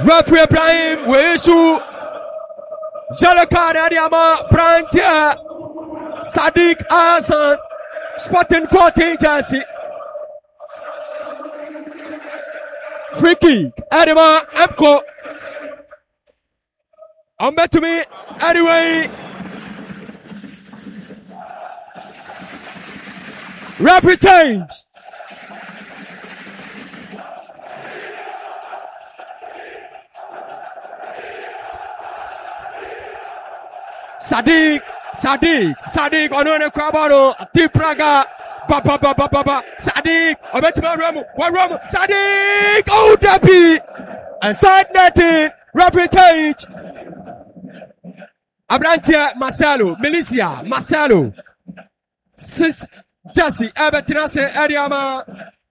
Referee Ibrahim we issue yellow card Adiama Prantia Sadiq Hassan Sporting 14 jersey. Free kick Adama Emko. On bet to me anyway. Referee change. Sadiq on the Crabano, Tipraga, Baba, Sadiq, I bet to Ramu, Sadiq, oh, Debbie, and side netting, referee change. Abrantia, Marcelo, Milicia, Marcelo, Sis, Jesse, Evertinase, Ariama,